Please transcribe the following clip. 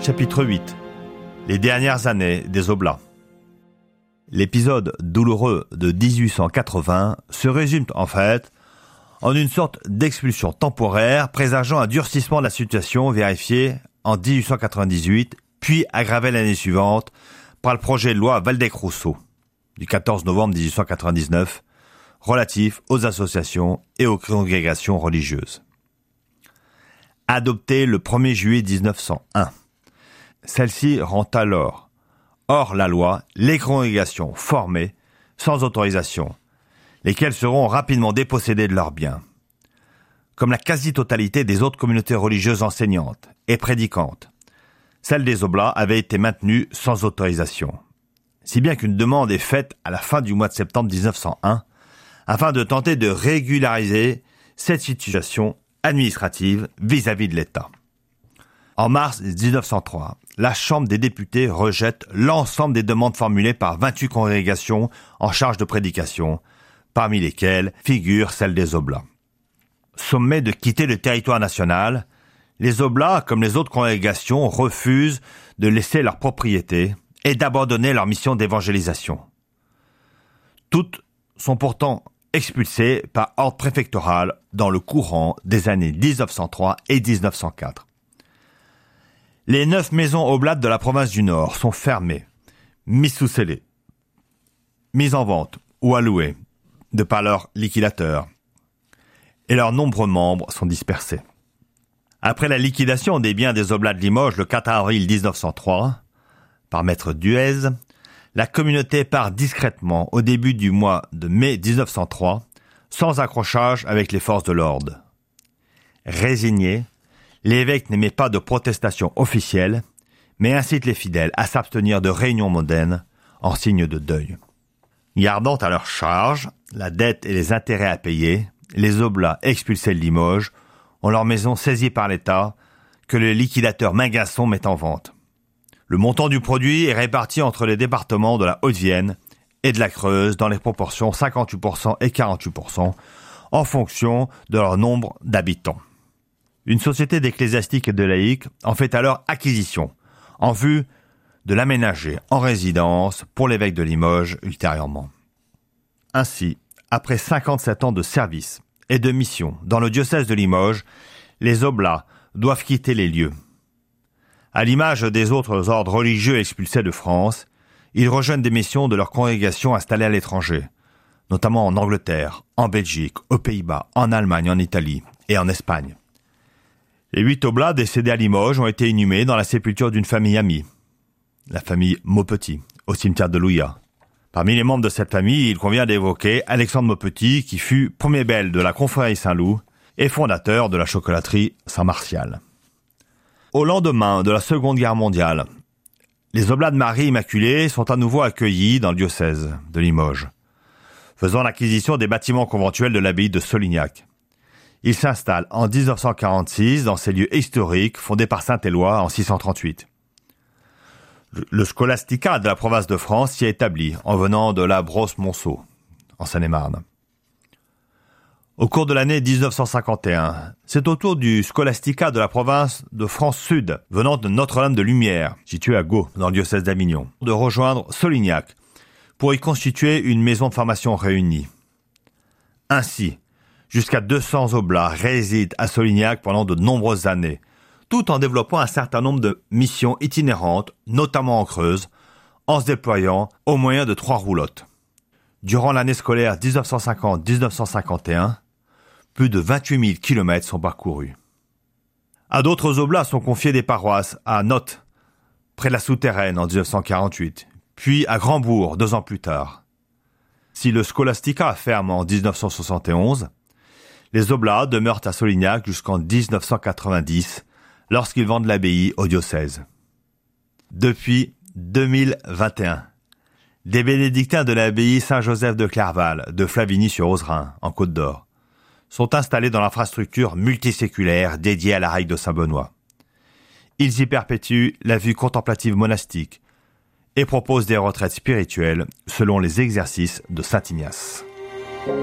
Chapitre 8. Les dernières années des Oblats. L'épisode douloureux de 1880 se résume en fait en une sorte d'expulsion temporaire présageant un durcissement de la situation vérifié en 1898, puis aggravé l'année suivante par le projet de loi Waldeck-Rousseau du 14 novembre 1899 relatif aux associations et aux congrégations religieuses. Adopté le 1er juillet 1901. Celle-ci rend alors hors la loi les congrégations formées sans autorisation, lesquelles seront rapidement dépossédées de leurs biens. Comme la quasi-totalité des autres communautés religieuses enseignantes et prédicantes, celle des Oblats avait été maintenue sans autorisation, si bien qu'une demande est faite à la fin du mois de septembre 1901 afin de tenter de régulariser cette situation administrative vis-à-vis de l'État. En mars 1903, la Chambre des députés rejette l'ensemble des demandes formulées par 28 congrégations en charge de prédication, parmi lesquelles figure celle des Oblats. Sommés de quitter le territoire national, les Oblats, comme les autres congrégations, refusent de laisser leur propriété et d'abandonner leur mission d'évangélisation. Toutes sont pourtant expulsées par ordre préfectoral dans le courant des années 1903 et 1904. Les 9 maisons oblates de la province du Nord sont fermées, mises sous scellé, mises en vente ou allouées de par leurs liquidateurs, et leurs nombreux membres sont dispersés. Après la liquidation des biens des Oblats de Limoges le 4 avril 1903, par maître Duez, la communauté part discrètement au début du mois de mai 1903, sans accrochage avec les forces de l'ordre. Résigné, l'évêque n'émet pas de protestation officielle, mais incite les fidèles à s'abstenir de réunions mondaines en signe de deuil. Gardant à leur charge la dette et les intérêts à payer, les Oblats expulsés de Limoges ont leur maison saisie par l'État que le liquidateur Mingasson met en vente. Le montant du produit est réparti entre les départements de la Haute-Vienne et de la Creuse dans les proportions 58% et 48% en fonction de leur nombre d'habitants. Une société d'ecclésiastiques et de laïcs en fait alors acquisition, en vue de l'aménager en résidence pour l'évêque de Limoges ultérieurement. Ainsi, après 57 ans de service et de mission dans le diocèse de Limoges, les Oblats doivent quitter les lieux. À l'image des autres ordres religieux expulsés de France, ils rejoignent des missions de leurs congrégations installées à l'étranger, notamment en Angleterre, en Belgique, aux Pays-Bas, en Allemagne, en Italie et en Espagne. Les 8 Oblats décédés à Limoges ont été inhumés dans la sépulture d'une famille amie, la famille Maupetit, au cimetière de Louillat. Parmi les membres de cette famille, il convient d'évoquer Alexandre Maupetit, qui fut premier bel de la confrérie Saint-Loup et fondateur de la chocolaterie Saint-Martial. Au lendemain de la Seconde Guerre mondiale, les Oblats de Marie Immaculée sont à nouveau accueillis dans le diocèse de Limoges, faisant l'acquisition des bâtiments conventuels de l'abbaye de Solignac. Ils s'installent en 1946 dans ces lieux historiques fondés par Saint-Éloi en 638. Le scolastica de la province de France s'y est établi en venant de la Brosse-Monceau, en Seine-et-Marne. Au cours de l'année 1951, c'est au tour du scolastica de la province de France Sud, venant de Notre-Dame de Lumière, située à Gau, dans le diocèse d'Avignon, de rejoindre Solignac pour y constituer une maison de formation réunie. Ainsi, jusqu'à 200 Oblats résident à Solignac pendant de nombreuses années, tout en développant un certain nombre de missions itinérantes, notamment en Creuse, en se déployant au moyen de 3 roulottes. Durant l'année scolaire 1950-1951, plus de 28 000 km sont parcourus. À d'autres Oblats sont confiées des paroisses à Nottes, près de la Souterraine en 1948, puis à Grandbourg 2 ans plus tard. Si le scolastica ferme en 1971, les Oblats demeurent à Solignac jusqu'en 1990, lorsqu'ils vendent l'abbaye au diocèse. Depuis 2021, des bénédictins de l'abbaye Saint-Joseph de Clerval, de Flavigny-sur-Ozerain, en Côte-d'Or, sont installés dans l'infrastructure multiséculaire dédiée à la raille de Saint-Benoît. Ils y perpétuent la vie contemplative monastique et proposent des retraites spirituelles selon les exercices de Saint Ignace.